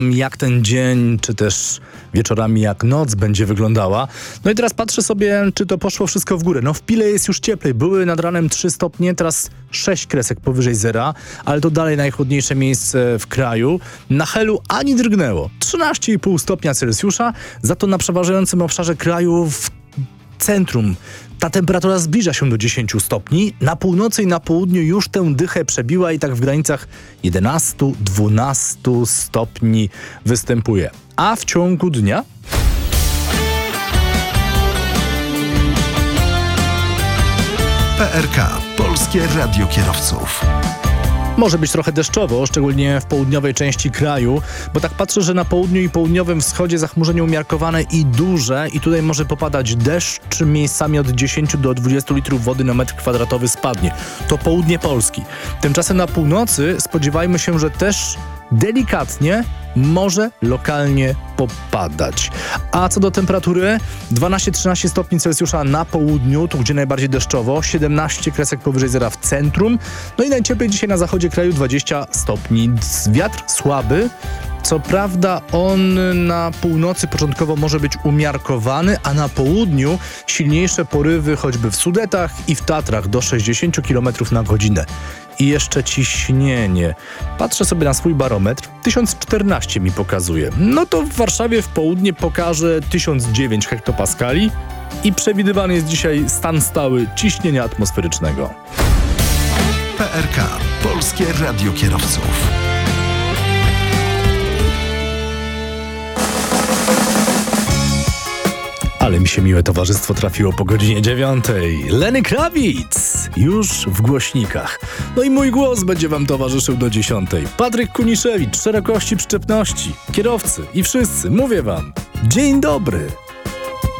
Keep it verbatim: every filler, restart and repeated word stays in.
jak ten dzień, czy też wieczorami jak noc będzie wyglądała. No i teraz patrzę sobie, czy to poszło wszystko w górę. No w Pile jest już cieplej. Były nad ranem trzy stopnie, teraz sześć kresek powyżej zera, ale to dalej najchłodniejsze miejsce w kraju. Na Helu ani drgnęło. trzynaście i pół stopnia Celsjusza, za to na przeważającym obszarze kraju w centrum ta temperatura zbliża się do dziesięć stopni. Na północy i na południu już tę dychę przebiła i tak w granicach jedenaście do dwunastu stopni występuje. A w ciągu dnia? P R K. Polskie Radio Kierowców. Może być trochę deszczowo, szczególnie w południowej części kraju, bo tak patrzę, że na południu i południowym wschodzie zachmurzenie umiarkowane i duże i tutaj może popadać deszcz, miejscami od dziesięć do dwudziestu litrów wody na metr kwadratowy spadnie. To południe Polski. Tymczasem na północy spodziewajmy się, że też delikatnie może lokalnie popadać. A co do temperatury, dwanaście do trzynastu stopni Celsjusza na południu, tu gdzie najbardziej deszczowo, siedemnaście kresek powyżej zera w centrum, no i najcieplej dzisiaj na zachodzie kraju dwadzieścia stopni. Wiatr słaby, co prawda on na północy początkowo może być umiarkowany, a na południu silniejsze porywy choćby w Sudetach i w Tatrach do sześćdziesiąt kilometrów na godzinę. I jeszcze ciśnienie. Patrzę sobie na swój barometr. tysiąc czternaście mi pokazuje. No to w Warszawie w południe pokaże tysiąc dziewięć hektopaskali i przewidywany jest dzisiaj stan stały ciśnienia atmosferycznego. P R K. Polskie Radio Kierowców. Ale mi się miłe towarzystwo trafiło po godzinie dziewiątej. Lenny Kravitz już w głośnikach. No i mój głos będzie wam towarzyszył do dziesiątej. Patryk Kuniszewicz, szerokości przyczepności, kierowcy i wszyscy, mówię wam, dzień dobry.